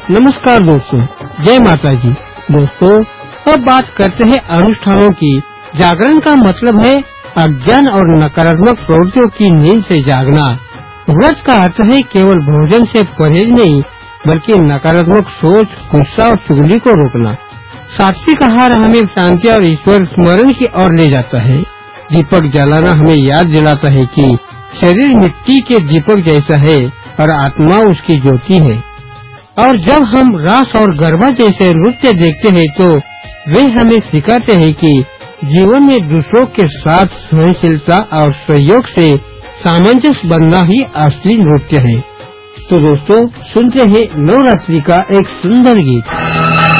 नमस्कार दोस्तों, जय माता जी। दोस्तों, अब बात करते हैं अनुष्ठानों की। जागरण का मतलब है अज्ञान और नकारात्मक प्रवृत्तियों की नींद से जागना। व्रत का अर्थ है केवल भोजन से परहेज नहीं, बल्कि नकारात्मक सोच, गुस्सा और चुगली को रोकना। सात्विक आहार हमें शांति और ईश्वर स्मरण की ओर ले जाता है। दीपक जलाना हमें याद दिलाता है कि शरीर मिट्टी के दीपक जैसा है और आत्मा उसकी ज्योति है। और जब हम रास और गरबा जैसे नृत्य देखते हैं तो वे हमें सिखाते हैं कि जीवन में दूसरों के साथ सहनशीलता और सहयोग से सामंजस्य बनना ही असली नृत्य है। तो दोस्तों, सुनते हैं नवरात्रि का एक सुंदर गीत।